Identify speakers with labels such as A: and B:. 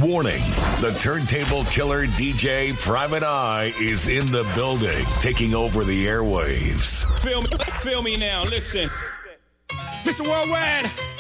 A: Warning, the turntable killer DJ Private Eye is in the building, taking over the airwaves.
B: Feel me now, listen. Mr. Worldwide,